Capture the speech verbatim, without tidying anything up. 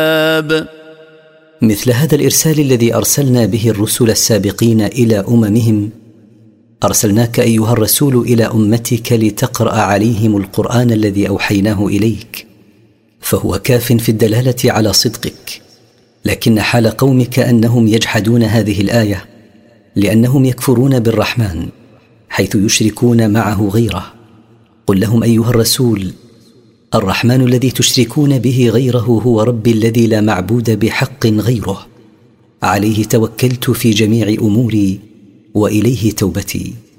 مثل هذا الإرسال الذي أرسلنا به الرسل السابقين إلى أممهم، أرسلناك أيها الرسول إلى أمتك لتقرأ عليهم القرآن الذي أوحيناه إليك، فهو كاف في الدلالة على صدقك. لكن حال قومك أنهم يجحدون هذه الآية لأنهم يكفرون بالرحمن حيث يشركون معه غيره. قل لهم أيها الرسول: الرحمن الذي تشركون به غيره هو ربي الذي لا معبود بحق غيره، عليه توكلت في جميع أموري وإليه توبتي.